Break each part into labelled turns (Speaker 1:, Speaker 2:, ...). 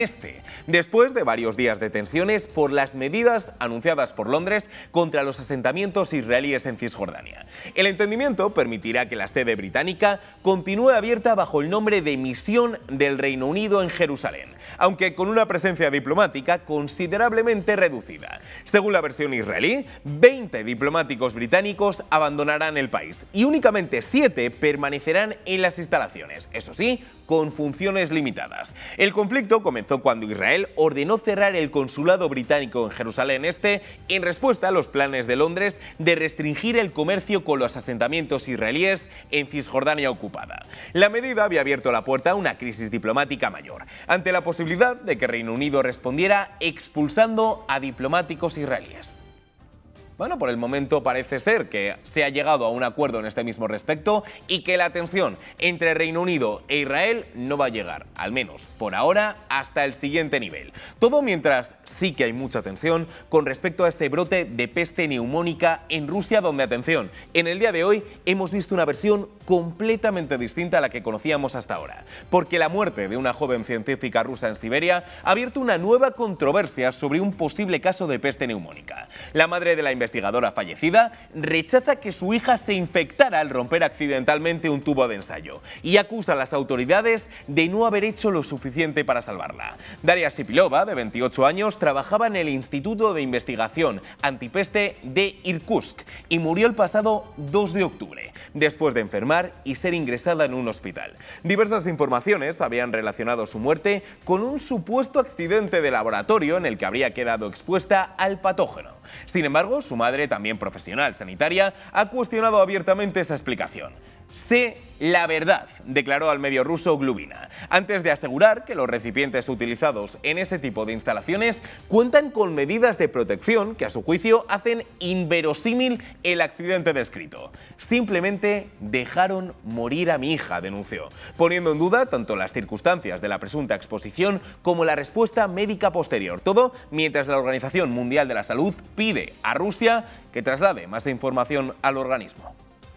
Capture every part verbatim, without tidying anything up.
Speaker 1: Este, después de varios días de tensiones por las medidas anunciadas por Londres contra los asentamientos israelíes en Cisjordania. El entendimiento permitirá que la sede británica continúe abierta bajo el nombre de Misión del Reino Unido en Jerusalén, aunque con una presencia diplomática considerablemente reducida. Según la versión israelí, veinte diplomáticos británicos abandonarán el país y únicamente siete permanecerán en las instalaciones, eso sí, con funciones limitadas. El conflicto comenzó cuando Israel ordenó cerrar el consulado británico en Jerusalén Este en respuesta a los planes de Londres de restringir el comercio con los asentamientos israelíes en Cisjordania ocupada. La medida había abierto la puerta a una crisis diplomática mayor, ante la posibilidad de que Reino Unido respondiera expulsando a diplomáticos israelíes. Bueno, por el momento parece ser que se ha llegado a un acuerdo en este mismo respecto y que la tensión entre Reino Unido e Israel no va a llegar, al menos por ahora, hasta el siguiente nivel. Todo mientras sí que hay mucha tensión con respecto a ese brote de peste neumónica en Rusia, donde, atención, en el día de hoy hemos visto una versión completamente distinta a la que conocíamos hasta ahora, porque la muerte de una joven científica rusa en Siberia ha abierto una nueva controversia sobre un posible caso de peste neumónica. La madre de la investigación investigadora fallecida rechaza que su hija se infectara al romper accidentalmente un tubo de ensayo y acusa a las autoridades de no haber hecho lo suficiente para salvarla. Daria Sipilova, de veintiocho años, trabajaba en el Instituto de Investigación Antipeste de Irkutsk y murió el pasado dos de octubre, después de enfermar y ser ingresada en un hospital. Diversas informaciones habían relacionado su muerte con un supuesto accidente de laboratorio en el que habría quedado expuesta al patógeno. Sin embargo, su madre, también profesional sanitaria, ha cuestionado abiertamente esa explicación. Sé la verdad, declaró al medio ruso Glubina, antes de asegurar que los recipientes utilizados en ese tipo de instalaciones cuentan con medidas de protección que, a su juicio, hacen inverosímil el accidente descrito. Simplemente dejaron morir a mi hija, denunció, poniendo en duda tanto las circunstancias de la presunta exposición como la respuesta médica posterior. Todo mientras la Organización Mundial de la Salud pide a Rusia que traslade más información al organismo.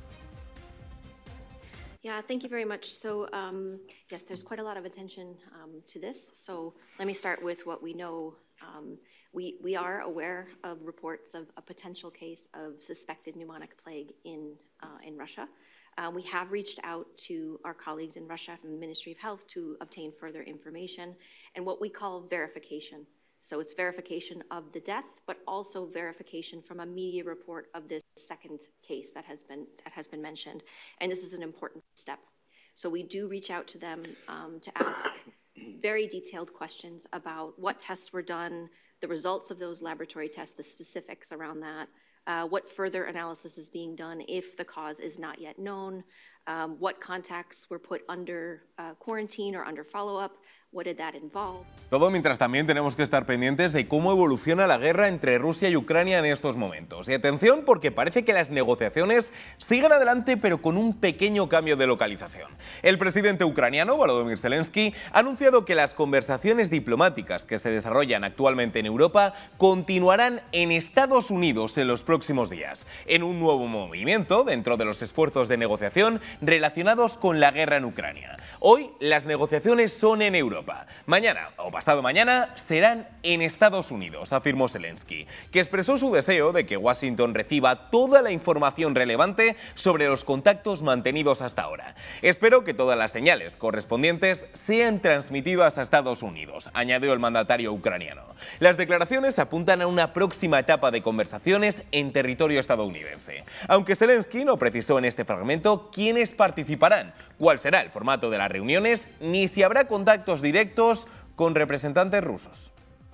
Speaker 2: Yeah, thank you very much. So, um, yes, there's quite a lot of attention um, to this. So let me start with what we know. Um, we, we are aware of reports of a potential case of suspected pneumonic plague in, uh, in Russia. Uh, we have reached out to our colleagues in Russia from the Ministry of Health to obtain further information and what we call verification. So it's verification of the death, but also verification from a media report of this second case that has been that has been mentioned. And this is an important step. So we do reach out to them um, to ask very detailed questions about what tests were done, the results of those laboratory tests, the specifics around that, uh, what further analysis is being done if the cause is not yet known, um, what contacts were put under uh, quarantine or under follow-up. What did that involve?
Speaker 1: Todo mientras también tenemos que estar pendientes de cómo evoluciona la guerra entre Rusia y Ucrania en estos momentos. Y atención, porque parece que las negociaciones siguen adelante, pero con un pequeño cambio de localización. El presidente ucraniano, Volodymyr Zelensky, ha anunciado que las conversaciones diplomáticas que se desarrollan actualmente en Europa continuarán en Estados Unidos en los próximos días, en un nuevo movimiento dentro de los esfuerzos de negociación relacionados con la guerra en Ucrania. Hoy las negociaciones son en Europa. Mañana o pasado mañana serán en Estados Unidos, afirmó Zelensky, que expresó su deseo de que Washington reciba toda la información relevante sobre los contactos mantenidos hasta ahora. Espero que todas las señales correspondientes sean transmitidas a Estados Unidos, añadió el mandatario ucraniano. Las declaraciones apuntan a una próxima etapa de conversaciones en territorio estadounidense, aunque Zelensky no precisó en este fragmento quiénes participarán, cuál será el formato de las reuniones, ni si habrá contactos directos con representantes rusos.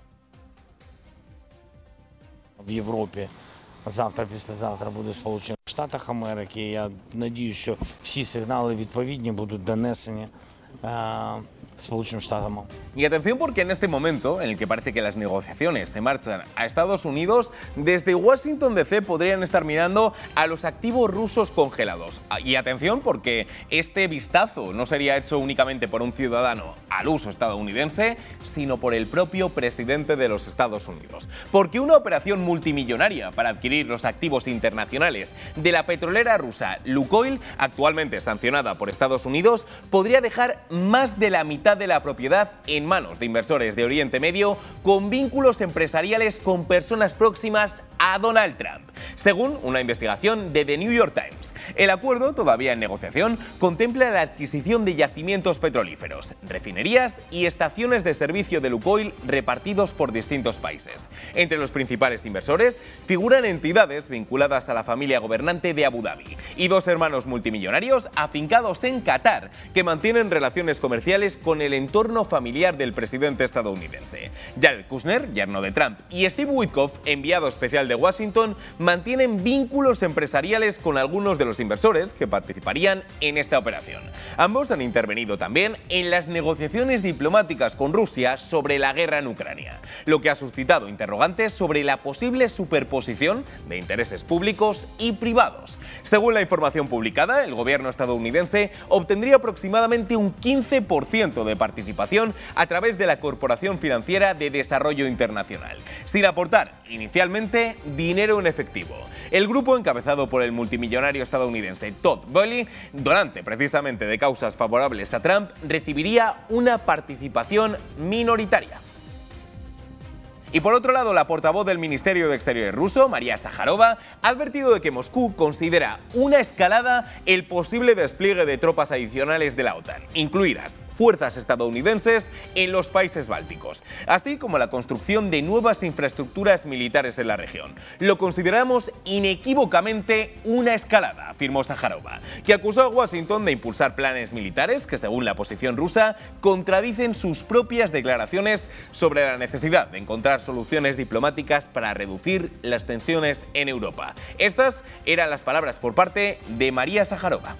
Speaker 3: В Європі завтра, післязавтра буде в Сполучених Штатах Америки. Я надію, що всі сигнали відповідні будуть донесені Сполученим Штатам.
Speaker 1: Y atención, porque en este momento, en el que parece que las negociaciones se marchan a Estados Unidos, desde Washington D C podrían estar mirando a los activos rusos congelados. Y atención, porque este vistazo no sería hecho únicamente por un ciudadano al uso estadounidense, sino por el propio presidente de los Estados Unidos. Porque una operación multimillonaria para adquirir los activos internacionales de la petrolera rusa Lukoil, actualmente sancionada por Estados Unidos, podría dejar más de la mitad mitad de la propiedad en manos de inversores de Oriente Medio con vínculos empresariales con personas próximas a Donald Trump, según una investigación de The New York Times. El acuerdo, todavía en negociación, contempla la adquisición de yacimientos petrolíferos, refinerías y estaciones de servicio de Lukoil repartidos por distintos países. Entre los principales inversores figuran entidades vinculadas a la familia gobernante de Abu Dhabi y dos hermanos multimillonarios afincados en Qatar que mantienen relaciones comerciales con el entorno familiar del presidente estadounidense. Jared Kushner, yerno de Trump, y Steve Witkoff, enviado especial de Washington, mantienen vínculos empresariales con algunos de los inversores que participarían en esta operación. Ambos han intervenido también en las negociaciones diplomáticas con Rusia sobre la guerra en Ucrania, lo que ha suscitado interrogantes sobre la posible superposición de intereses públicos y privados. Según la información publicada, el gobierno estadounidense obtendría aproximadamente un quince por ciento de participación a través de la Corporación Financiera de Desarrollo Internacional, sin aportar inicialmente dinero en efectivo. El grupo, encabezado por el multimillonario estadounidense Todd Boehly, donante precisamente de causas favorables a Trump, recibiría una participación minoritaria. Y por otro lado, la portavoz del Ministerio de Exteriores ruso, María Zaharova, ha advertido de que Moscú considera una escalada el posible despliegue de tropas adicionales de la OTAN, incluidas fuerzas estadounidenses en los países bálticos, así como la construcción de nuevas infraestructuras militares en la región. Lo consideramos inequívocamente una escalada, afirmó Zaharova, que acusó a Washington de impulsar planes militares que, según la posición rusa, contradicen sus propias declaraciones sobre la necesidad de encontrar soluciones diplomáticas para reducir las tensiones en Europa. Estas eran las palabras por parte de María Zaharova.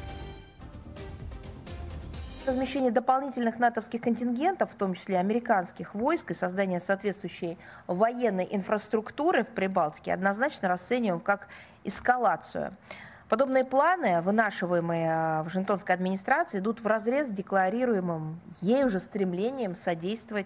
Speaker 4: Размещение дополнительных натовских контингентов, в том числе американских войск, и создание соответствующей военной инфраструктуры в Прибалтике однозначно расцениваем как эскалацию. Подобные планы, вынашиваемые Вашингтонской администрацией, идут вразрез с декларируемым ею же стремлением содействовать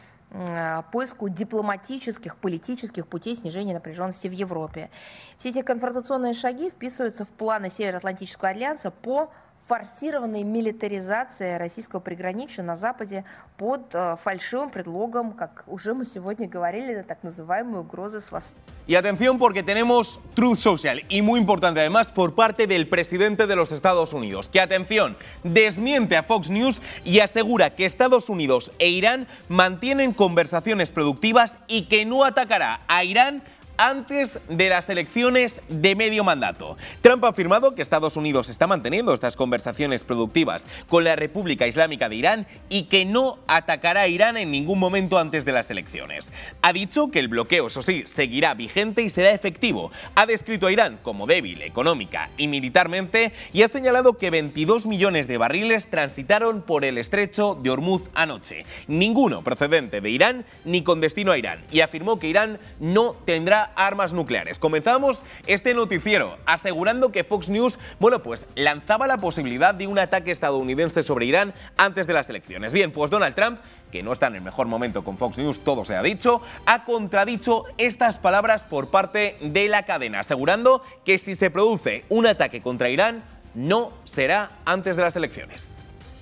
Speaker 4: поиску дипломатических, политических путей снижения напряженности в Европе. Все эти конфронтационные шаги вписываются в планы Североатлантического альянса по форсированной милитаризации российского приграничья на Западе под э, фальшивым предлогом, как уже мы сегодня говорили, на так называемые угрозы с Востока.
Speaker 1: Y atención, porque tenemos Truth Social, y muy importante además por parte del presidente de los Estados Unidos, que, atención, desmiente a Fox News y asegura que Estados Unidos e Irán mantienen conversaciones productivas y que no atacará a Irán antes de las elecciones de medio mandato. Trump ha afirmado que Estados Unidos está manteniendo estas conversaciones productivas con la República Islámica de Irán y que no atacará a Irán en ningún momento antes de las elecciones. Ha dicho que el bloqueo, eso sí, seguirá vigente y será efectivo. Ha descrito a Irán como débil económica y militarmente y ha señalado que veintidós millones de barriles transitaron por el estrecho de Hormuz anoche, ninguno procedente de Irán ni con destino a Irán, y afirmó que Irán no tendrá armas nucleares. Comenzamos este noticiero asegurando que Fox News, bueno, pues lanzaba la posibilidad de un ataque estadounidense sobre Irán antes de las elecciones. Bien, pues Donald Trump, que no está en el mejor momento con Fox News, todo se ha dicho, ha contradicho estas palabras por parte de la cadena, asegurando que si se produce un ataque contra Irán, no será antes de las elecciones.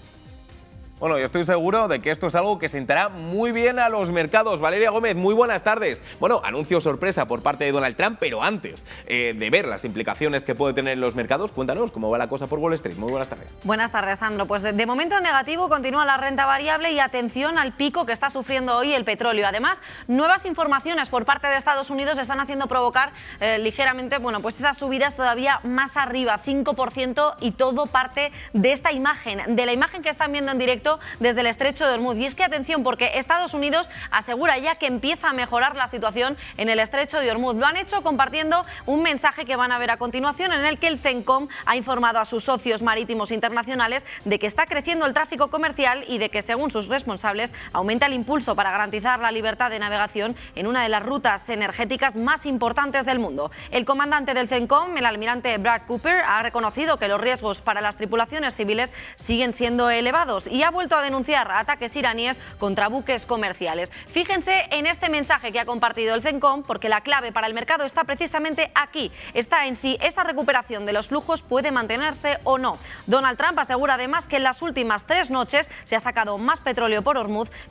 Speaker 1: Bueno, yo estoy seguro de que esto es algo que sentará muy bien a los mercados. Valeria Gómez, muy buenas tardes. Bueno, anuncio sorpresa por parte de Donald Trump, pero antes eh, de ver las implicaciones que puede tener en los mercados, cuéntanos cómo va la cosa por Wall Street. Muy buenas tardes.
Speaker 5: Buenas tardes, Sandro. Pues de, de momento negativo continúa la renta variable y atención al pico que está sufriendo hoy el petróleo. Además, nuevas informaciones por parte de Estados Unidos están haciendo provocar eh, ligeramente, bueno, pues esas subidas todavía más arriba, cinco por ciento, y todo parte de esta imagen, de la imagen que están viendo en directo desde el estrecho de Hormuz. Y es que atención, porque Estados Unidos asegura ya que empieza a mejorar la situación en el estrecho de Hormuz. Lo han hecho compartiendo un mensaje que van a ver a continuación, en el que el CENTCOM ha informado a sus socios marítimos internacionales de que está creciendo el tráfico comercial y de que, según sus responsables, aumenta el impulso para garantizar la libertad de navegación en una de las rutas energéticas más importantes del mundo. El comandante del CENTCOM, el almirante Brad Cooper, ha reconocido que los riesgos para las tripulaciones civiles siguen siendo elevados y ha vuelto a denunciar ataques iraníes contra buques comerciales. Fíjense en este mensaje que ha compartido el CENCOM, porque la clave para el mercado está precisamente aquí. Está en si esa recuperación de los flujos puede mantenerse o no. Donald Trump asegura además que en las últimas tres noches se ha sacado más petróleo por Hormuz